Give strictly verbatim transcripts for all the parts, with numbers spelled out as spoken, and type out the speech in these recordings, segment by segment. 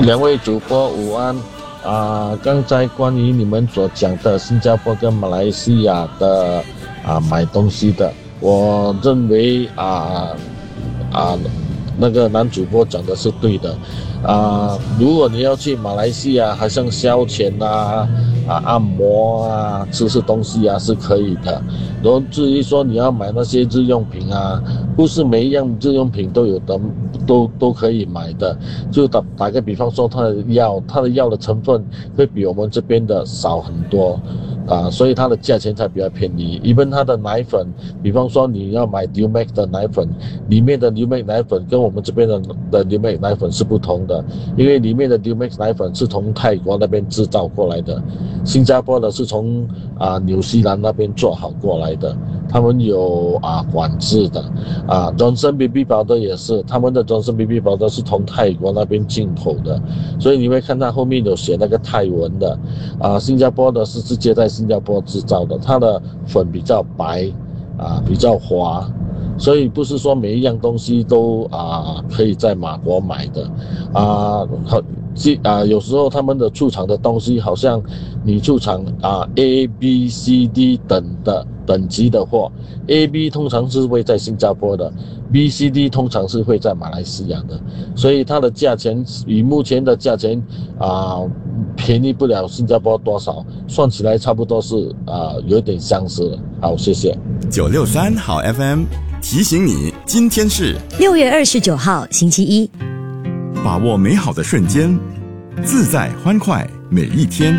两位主播午安啊！刚才关于你们所讲的新加坡跟马来西亚的啊买东西的，我认为啊啊那个男主播讲的是对的啊。如果你要去马来西亚，好像消遣啊、啊按摩啊、吃吃东西啊是可以的。然后至于说你要买那些日用品啊，不是每一样日用品都有的，都都可以买的。就打打个比方说，它的药，它的药的成分会比我们这边的少很多。啊，所以它的价钱才比较便宜。一般它的奶粉，比方说你要买 Dumex 的奶粉，里面的 Dumex 奶粉跟我们这边的的 Dumex 奶粉是不同的，因为里面的 Dumex 奶粉是从泰国那边制造过来的，新加坡的是从啊纽西兰那边做好过来的，他们有啊管制的。啊 Johnson B B 宝的也是，他们的 Johnson B B 宝的是从泰国那边进口的，所以你会看到后面有写那个泰文的。啊，新加坡的是直接在新加坡制造的，它的粉比较白，啊，比较滑，所以不是说每一样东西都啊可以在马国买的，啊，好，啊，有时候他们的出厂的东西，好像你出厂啊 A、B、C、D 等的等级的货 ，A、B 通常是会在新加坡的 ，B、C、D 通常是会在马来西亚的，所以它的价钱以目前的价钱啊。便宜不了新加坡多少，算起来差不多是啊、呃、有一点相似。好，谢谢。 九六三好 F M 提醒你，今天是六月二十九号星期一， 把握美好的瞬间，自在欢快每一天。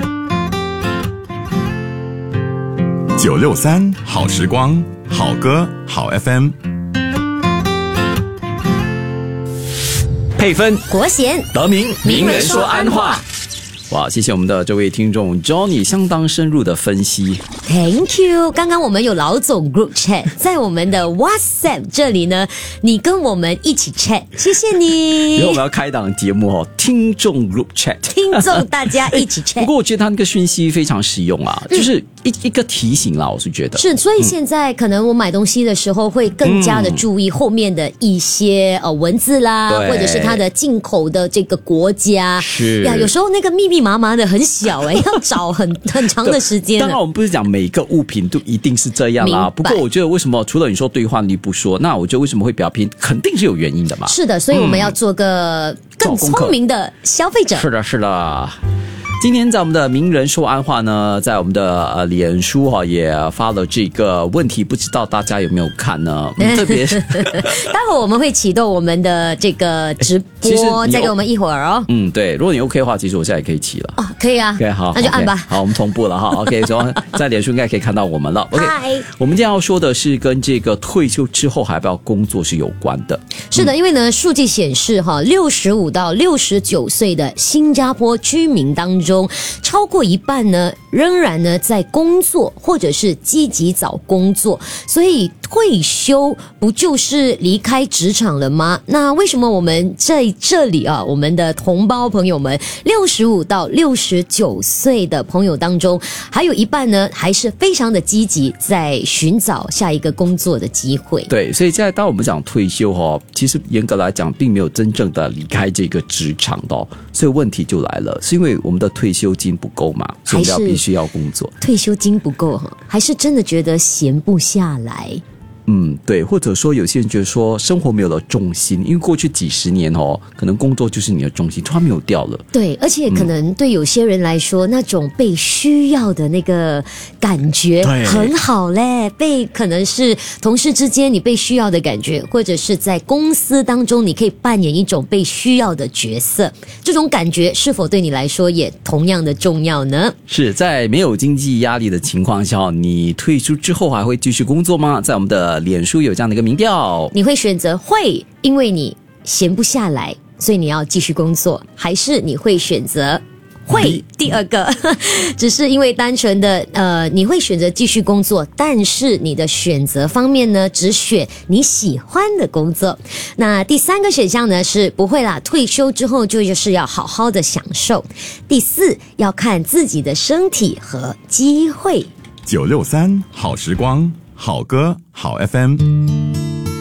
九六三好时光，好歌好 F M。 配分国贤得名名人说安话。哇，谢谢我们的这位听众 Johnny 相当深入的分析 ，Thank you。刚刚我们有老总 Group Chat， 在我们的 WhatsApp 这里呢，你跟我们一起 chat， 谢谢你。 以后我们要开档节目哦，听众 Group Chat， 听众大家一起 chat。 不过我觉得他那个讯息非常实用啊，嗯、就是一一个提醒啦，我是觉得是，所以现在可能我买东西的时候会更加的注意后面的一些、嗯、呃文字啦，或者是它的进口的这个国家。 是呀，有时候那个密密麻麻的很小哎、欸，要找很很长的时间。 当然，我们不是讲每个物品都一定是这样啦。不过我觉得为什么除了你说兑换率不说，那我觉得为什么会比较便宜，肯定是有原因的嘛。 是的，所以我们要做个更聪明的消费者。 是的，是的。今天在我们的名人说安话呢，在我们的呃脸书哈、啊、也发了这个问题，不知道大家有没有看呢？嗯、特别待会我们会启动我们的这个直播，再给我们一会儿哦。 嗯，对，如果你 OK 的话，其实我现在也可以起了。 哦，可以啊。 OK， 好， 那就按吧。 Okay, 好，我们同步了哈。OK， 所以在脸书应该可以看到我们了。OK， 我们今天要说的是跟这个退休之后还要不要工作是有关的。 是的，嗯、因为呢，数据显示哈，六十五到六十九岁的新加坡居民当中，超过一半呢，仍然呢在工作或者是积极找工作，所以退休不就是离开职场了吗？那为什么我们在这里啊，我们的同胞朋友们，六十五到六十九岁的朋友当中，还有一半呢，还是非常的积极，在寻找下一个工作的机会。 对，所以现在当我们讲退休哈，其实严格来讲，并没有真正的离开这个职场的、哦，所以问题就来了，是因为我们的退休金不够嘛，所以要必须要工作。 退休金不够哈，还是真的觉得闲不下来。 嗯，对，或者说有些人觉得说生活没有了重心，因为过去几十年哦，可能工作就是你的重心，突然没有掉了。 对，而且可能对有些人来说，嗯、那种被需要的那个感觉很好嘞，被可能是同事之间你被需要的感觉，或者是在公司当中你可以扮演一种被需要的角色，这种感觉是否对你来说也同样的重要呢？ 是在没有经济压力的情况下，你退休之后还会继续工作吗？在我们的脸书有这样的一个民调， 你会选择会，因为你闲不下来，所以你要继续工作，还是你会选择会第二个，只是因为单纯的呃，你会选择继续工作，但是你的选择方面呢，只选你喜欢的工作。那第三个选项呢是不会啦，退休之后就是要好好的享受。第四，要看自己的身体和机会。 九六三好时光，好歌好 F M。